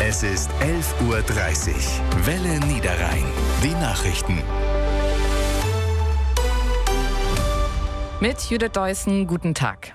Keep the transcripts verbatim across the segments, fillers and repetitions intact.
Es ist elf Uhr dreißig. Welle Niederrhein. Die Nachrichten. Mit Judith Deussen, guten Tag.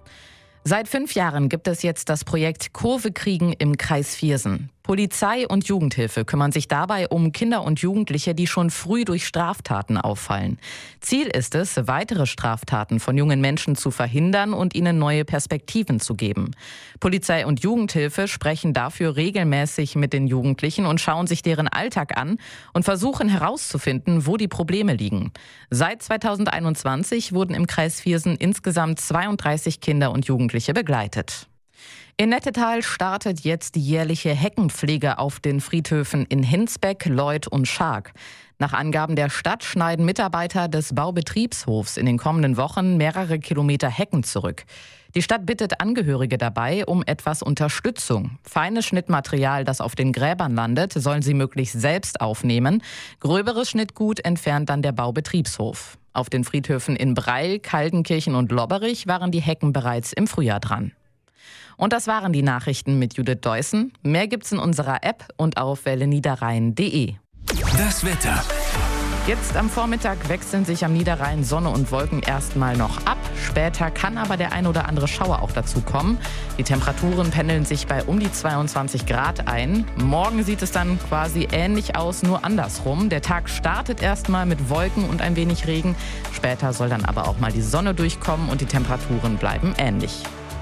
Seit fünf Jahren gibt es jetzt das Projekt Kurve kriegen im Kreis Viersen. Polizei und Jugendhilfe kümmern sich dabei um Kinder und Jugendliche, die schon früh durch Straftaten auffallen. Ziel ist es, weitere Straftaten von jungen Menschen zu verhindern und ihnen neue Perspektiven zu geben. Polizei und Jugendhilfe sprechen dafür regelmäßig mit den Jugendlichen und schauen sich deren Alltag an und versuchen herauszufinden, wo die Probleme liegen. Seit zweitausendeinundzwanzig wurden im Kreis Viersen insgesamt zweiunddreißig Kinder und Jugendliche begleitet. In Nettetal startet jetzt die jährliche Heckenpflege auf den Friedhöfen in Hinsbeck, Leuth und Schark. Nach Angaben der Stadt schneiden Mitarbeiter des Baubetriebshofs in den kommenden Wochen mehrere Kilometer Hecken zurück. Die Stadt bittet Angehörige dabei um etwas Unterstützung. Feines Schnittmaterial, das auf den Gräbern landet, sollen sie möglichst selbst aufnehmen. Gröberes Schnittgut entfernt dann der Baubetriebshof. Auf den Friedhöfen in Breil, Kaldenkirchen und Lobberich waren die Hecken bereits im Frühjahr dran. Und das waren die Nachrichten mit Judith Deussen. Mehr gibt's in unserer App und auf welle niederrhein punkt de. Das Wetter. Jetzt am Vormittag wechseln sich am Niederrhein Sonne und Wolken erstmal noch ab. Später kann aber der ein oder andere Schauer auch dazu kommen. Die Temperaturen pendeln sich bei um die zweiundzwanzig Grad ein. Morgen sieht es dann quasi ähnlich aus, nur andersrum. Der Tag startet erstmal mit Wolken und ein wenig Regen. Später soll dann aber auch mal die Sonne durchkommen und die Temperaturen bleiben ähnlich.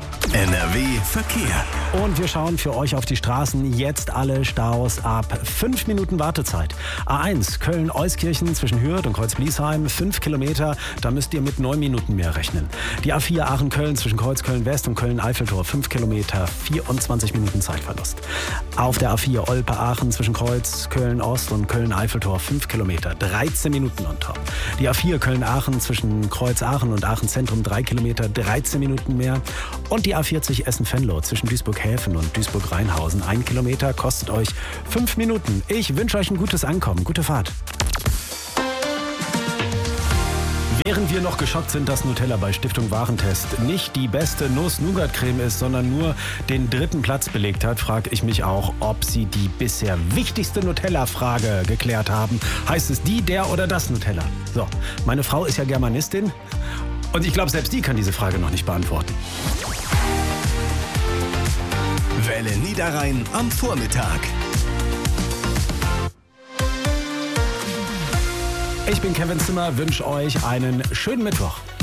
N R W Verkehr. Und wir schauen für euch auf die Straßen. Jetzt alle Staus ab fünf Minuten Wartezeit. A eins Köln-Euskirchen zwischen Hürth und Kreuz-Bliesheim, fünf Kilometer. Da müsst ihr mit neun Minuten mehr rechnen. Die A vier Aachen-Köln zwischen Kreuzköln-West und Köln-Eiffeltor, fünf Kilometer, vierundzwanzig Minuten Zeitverlust. Auf der A vier Olpe-Aachen zwischen Kreuz, Köln-Ost und Köln-Eiffeltor, fünf Kilometer, dreizehn Minuten on top. Die A vier Köln-Aachen zwischen Kreuz-Aachen und Aachen-Zentrum, drei Kilometer, dreizehn Minuten mehr. Und die A vierzig Essen-Venlo zwischen Duisburg-Häfen und Duisburg-Rheinhausen. Ein Kilometer kostet euch fünf Minuten. Ich wünsche euch ein gutes Ankommen. Gute Fahrt. Während wir noch geschockt sind, dass Nutella bei Stiftung Warentest nicht die beste Nuss-Nougat-Creme ist, sondern nur den dritten Platz belegt hat, frage ich mich auch, ob sie die bisher wichtigste Nutella-Frage geklärt haben. Heißt es die, der oder das Nutella? So, meine Frau ist ja Germanistin und ich glaube, selbst die kann diese Frage noch nicht beantworten. Welle Niederrhein am Vormittag. Ich bin Kevin Zimmer, wünsche euch einen schönen Mittwoch.